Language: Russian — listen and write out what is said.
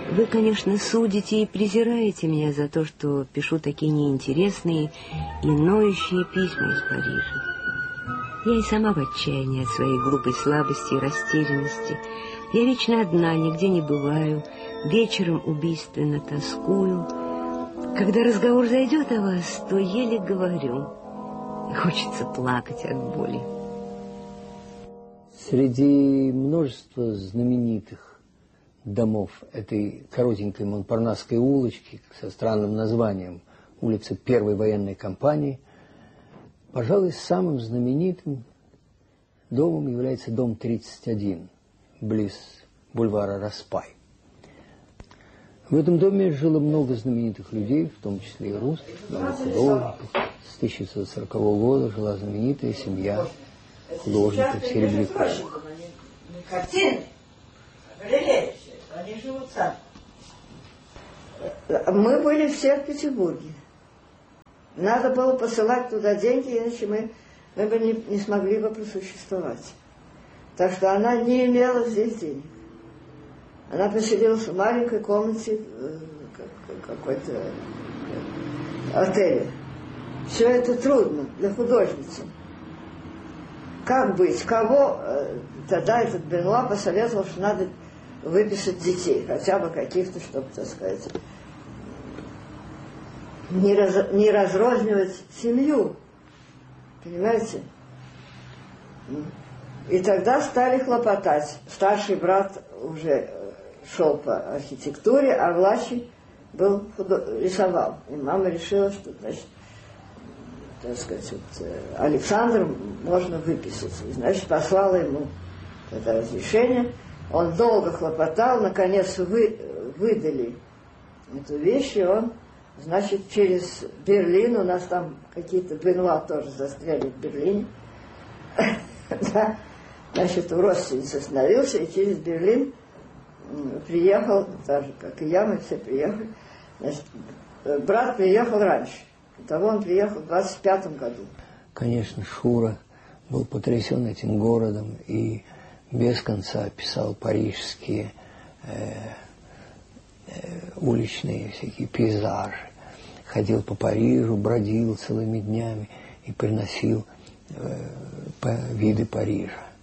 Вы, конечно, судите и презираете меня за то, что пишу такие неинтересные и ноющие письма из Парижа. Я и сама в отчаянии от своей глупой слабости и растерянности. Я вечно одна, нигде не бываю, вечером убийственно тоскую. Когда разговор зайдет о вас, то еле говорю. Хочется плакать от боли. Среди множества знаменитых домов этой коротенькой Монпарнасской улочки со странным названием улица Первой военной компании, пожалуй, самым знаменитым домом является дом 31, близ бульвара Распай. В этом доме жило много знаменитых людей, в том числе и русских, много художников. С 1940 года жила знаменитая семья художников Серебряковых. Не картины, а галереи все, они живут сами. Мы были все в Петербурге. Надо было посылать туда деньги, иначе мы бы не смогли бы просуществовать. Так что она не имела здесь денег. Она поселилась в маленькой комнате какой-то отеля. Все это трудно для художницы. Как быть? Кого тогда этот Бенуа посоветовал, что надо выписать детей, хотя бы каких-то, чтобы, так сказать, не разрознивать семью. Понимаете? И тогда стали хлопотать. Старший брат уже шел по архитектуре, а младший рисовал. И мама решила, что, значит, так сказать, вот, Александр можно выписать. И, значит, послала ему это разрешение. Он долго хлопотал, наконец выдали эту вещь, и он, значит, через Берлин, у нас там какие-то Бенуа тоже застряли в Берлине, значит, в Ростовице остановился, и через Берлин приехал, так же, как и я, мы все приехали. Значит, брат приехал раньше. Того он приехал в 25-м году. Конечно, Шура был потрясен этим городом и без конца писал парижские уличные всякие пейзажи. Ходил по Парижу, бродил целыми днями и приносил виды Парижа.